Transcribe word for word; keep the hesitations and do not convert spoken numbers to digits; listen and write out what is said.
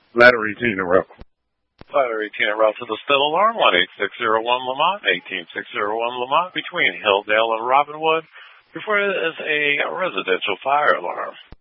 Ladder eighteen, route. Ladder eighteen, route to the Still Alarm, one eight six zero one Lamont, eighteen six zero one Lamont, between Hilldale and Robinwood. Before it is a residential fire alarm.